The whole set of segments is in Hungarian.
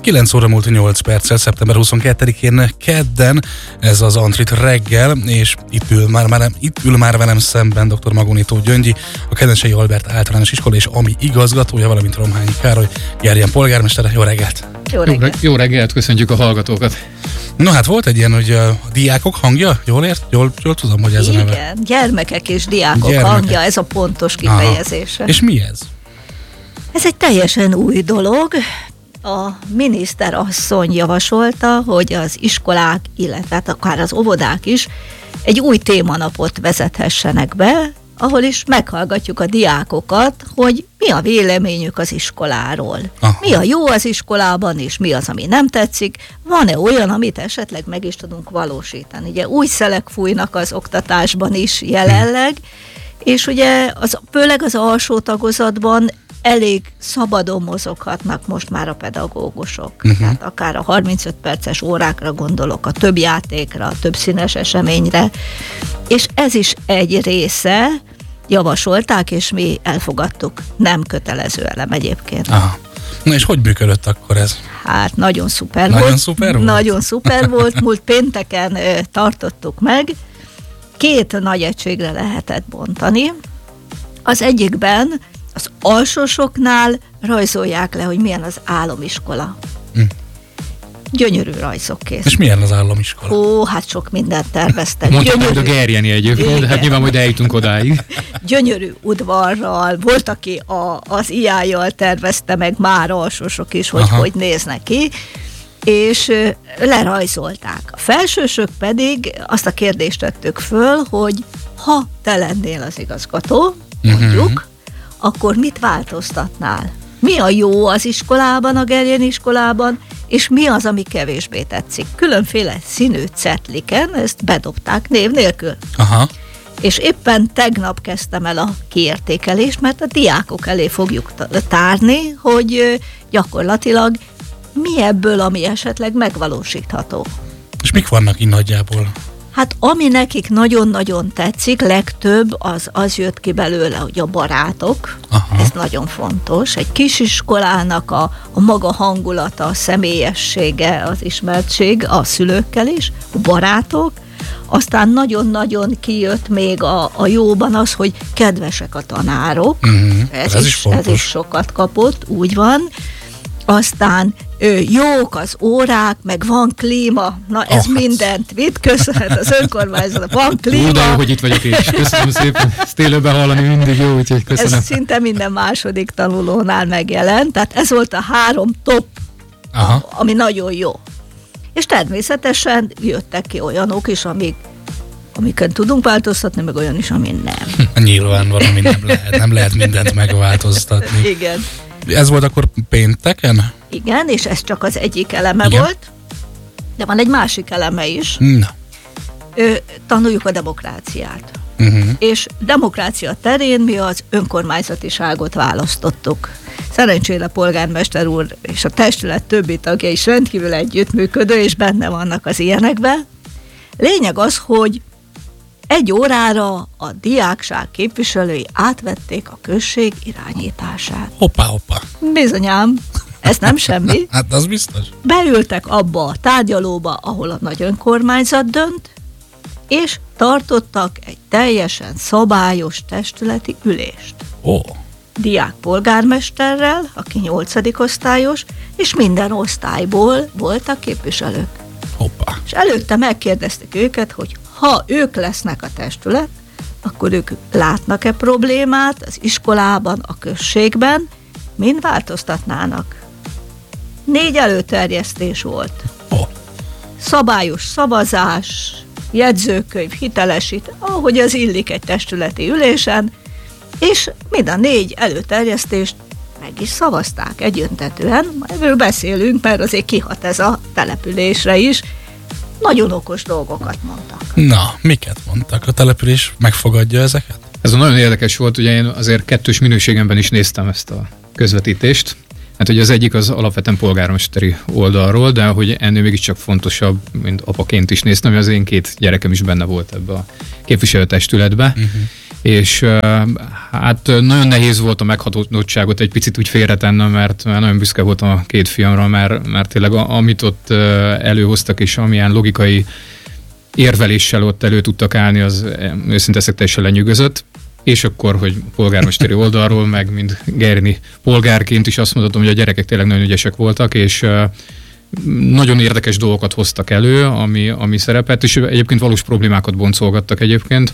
9 óra múlt 8 perccel, szeptember 22-én kedden, ez az Antrit reggel, és itt ül már velem szemben dr. Magonitó Gyöngyi, a Kedensei Albert Általános Iskola és AMI igazgatója, valamint Romhányi Károly Gerjen polgármestere. Jó reggelt! Jó reggelt, köszöntjük a hallgatókat! No hát volt egy ilyen, hogy a diákok hangja, jól tudom, hogy ez a neve. Igen, gyermekek és diákok hangja, ez a pontos kifejezése. Aha. És mi ez? Ez egy teljesen új dolog. A miniszterasszony javasolta, hogy az iskolák, illetve akár az óvodák is egy új témanapot vezethessenek be, ahol is meghallgatjuk a diákokat, hogy mi a véleményük az iskoláról. Aha. Mi a jó az iskolában, és mi az, ami nem tetszik. Van-e olyan, amit esetleg meg is tudunk valósítani? Ugye új szelek fújnak az oktatásban is jelenleg, és ugye főleg az alsó tagozatban elég szabadon mozoghatnak most már a pedagógusok. Tehát akár a 35 perces órákra gondolok, a több játékra, a több színes eseményre, és ez is egy része, javasolták, és mi elfogadtuk. Nem kötelező elem egyébként. Aha. Na és hogy működött akkor ez? Hát nagyon szuper volt. Nagyon szuper volt. Múlt pénteken tartottuk meg. 2 nagy egységre lehetett bontani. Az egyikben az alsósoknál rajzolják le, hogy milyen az álomiskola. Gyönyörű rajzok kész. És milyen az álomiskola? Ó, hát sok mindent terveztek. Mondtam majd a Gerjeni egyébként, de hát nyilván majd eljutunk odáig. Gyönyörű udvarral, volt, aki az IA-jal tervezte meg már alsósok is, hogy néznek ki, és lerajzolták. A felsősök pedig azt a kérdést tettük föl, hogy ha te lennél az igazgató, mondjuk, akkor mit változtatnál? Mi a jó az iskolában, a Gerjeni iskolában, és mi az, ami kevésbé tetszik? Különféle színű cetliken, ezt bedobták név nélkül. Aha. És éppen tegnap kezdtem el a kiértékelést, mert a diákok elé fogjuk tárni, hogy gyakorlatilag mi ebből, ami esetleg megvalósítható. És mik vannak így nagyjából? Hát ami nekik nagyon-nagyon tetszik, legtöbb az jött ki belőle, hogy a barátok. Aha. Ez nagyon fontos. Egy kisiskolának a maga hangulata, a személyessége, az ismertség a szülőkkel is, a barátok. Aztán nagyon-nagyon kijött még a jóban az, hogy kedvesek a tanárok. Ez is sokat kapott, úgy van. Aztán jók az órák, meg van klíma. Na ez mindent vitt, köszönhet az önkormányzatnak. Van klíma. De jó, hogy itt vagyok én is. Köszönöm szépen. Ezt élőben hallani mindig jó, úgyhogy köszönöm. Ez szinte minden második tanulónál megjelent. Tehát ez volt a 3 top, ami nagyon jó. És természetesen jöttek ki olyanok is, amiket tudunk változtatni, meg olyan is, ami nem. Nyilván valami nem lehet mindent megváltoztatni. Igen. Ez volt akkor pénteken? Igen, és ez csak az egyik eleme volt, de van egy másik eleme is. Na. Tanuljuk a demokráciát. És demokrácia terén mi az önkormányzatiságot választottuk. Szerencsére polgármester úr és a testület többi tagja is rendkívül együttműködő, és benne vannak az ilyenekben. Lényeg az, hogy 1 órára a diákság képviselői átvették a község irányítását. Hoppá. Bizonyám, ez nem semmi. Hát az biztos. Beültek abba a tárgyalóba, ahol a nagy önkormányzat dönt, és tartottak egy teljesen szabályos testületi ülést. Diák polgármesterrel, aki 8. osztályos, és minden osztályból voltak képviselők. Hoppá. És előtte megkérdezték őket, hogy ha ők lesznek a testület, akkor ők látnak-e problémát az iskolában, a községben, min változtatnának. 4 előterjesztés volt. Szabályos szavazás, jegyzőkönyv, hitelesít, ahogy az illik egy testületi ülésen, és mind a 4 előterjesztést meg is szavazták egyöntetően. Erről beszélünk, mert azért kihat ez a településre is. Nagyon okos dolgokat mondtak. Na, miket mondtak? A település megfogadja ezeket? Ez nagyon érdekes volt, ugye én azért 2-s minőségemben is néztem ezt a közvetítést. Hát ugye az egyik az alapvetően polgármesteri oldalról, de hogy ennél mégiscsak fontosabb, mint apaként is néztem, hogy az én 2 gyerekem is benne volt ebbe a képviselőtestületbe. És hát nagyon nehéz volt a meghatottságot egy picit úgy félretennem, mert nagyon büszke voltam a két fiamra, mert tényleg amit ott előhoztak, és amilyen logikai érveléssel ott elő tudtak állni, az őszintén teljesen lenyűgözött. És akkor, hogy polgármesteri oldalról, meg mind Gerni polgárként is azt mondhatom, hogy a gyerekek tényleg nagyon ügyesek voltak, és nagyon érdekes dolgokat hoztak elő, ami szerepet, és egyébként valós problémákat boncolgattak egyébként.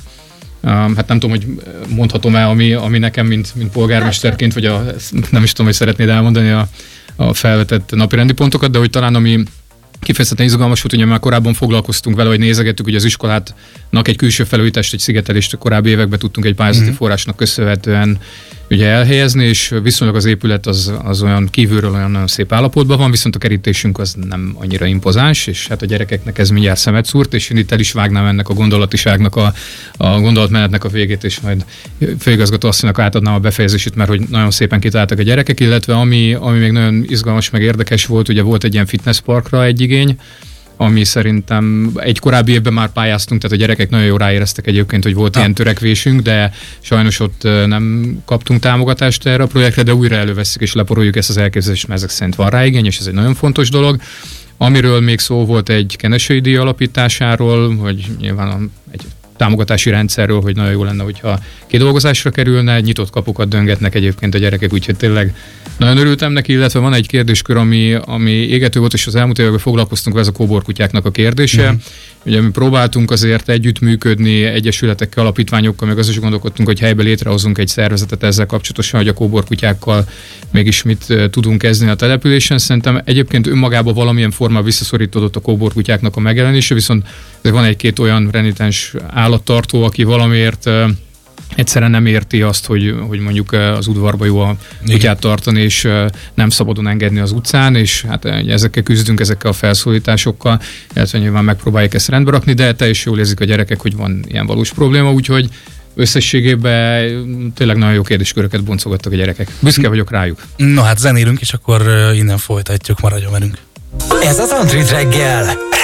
Hát nem tudom, hogy mondhatom-e, ami nekem, mint polgármesterként, vagy nem is tudom, hogy szeretnéd elmondani a felvetett napirendi pontokat, de hogy talán ami kifejezetten izgalmas volt, ugye már korábban foglalkoztunk vele, hogy nézegettük, hogy az iskolátnak egy külső felújítást, egy szigetelést a korábbi években tudtunk egy pályázati forrásnak köszönhetően ugye elhelyezni, és viszonylag az épület az olyan kívülről olyan nagyon szép állapotban van, viszont a kerítésünk az nem annyira impozáns, és hát a gyerekeknek ez mindjárt szemet szúrt, és én itt el is vágnám ennek a gondolatiságnak, a gondolatmenetnek a végét, és majd főigazgató asszonynak átadnám a befejezését, mert hogy nagyon szépen kitaláltak a gyerekek, illetve ami még nagyon izgalmas, meg érdekes volt, ugye volt egy ilyen fitnessparkra egy igény, ami szerintem egy korábbi évben már pályáztunk, tehát a gyerekek nagyon jól ráéreztek egyébként, hogy volt ilyen törekvésünk, de sajnos ott nem kaptunk támogatást erre a projektre, de újra elővesszük és leporoljuk ezt az elképzelést, mert ezek szerint van rá igény, és ez egy nagyon fontos dolog. Amiről még szó volt egy kenesői díj alapításáról, hogy nyilván egy támogatási rendszerről, hogy nagyon jó lenne, hogyha kidolgozásra kerülne, nyitott kapukat döngetnek egyébként a gyerekek, úgyhogy tényleg nagyon örültem neki, illetve van egy kérdéskör, ami égető volt, és az elmúlt években foglalkoztunk vele, ez a kóborkutyáknak a kérdése. Ugye mi próbáltunk azért együttműködni egyesületekkel, alapítványokkal, meg azon is gondolkodtunk, hogy helyben létrehozunk egy szervezetet ezzel kapcsolatosan, hogy a kóborkutyákkal mégis mit tudunk kezdeni a településen. Szerintem egyébként önmagában valamilyen formában visszaszorítódott a kóborkutyáknak a megjelenése, viszont van egy-két olyan renitens állattartó, aki valamiért egyszerűen nem érti azt, hogy mondjuk az udvarba jó a kutyát tartani, és nem szabadon engedni az utcán, és hát ezekkel küzdünk, ezekkel a felszólításokkal, illetve nyilván megpróbáljuk ezt rendbe rakni, de teljesen jól érzik a gyerekek, hogy van ilyen valós probléma, úgyhogy összességében tényleg nagyon jó kérdésköröket boncolgattak a gyerekek. Büszke vagyok rájuk. No hát zenélünk, és akkor innen folytatjuk, maradjon velünk. Ez az Android reggel.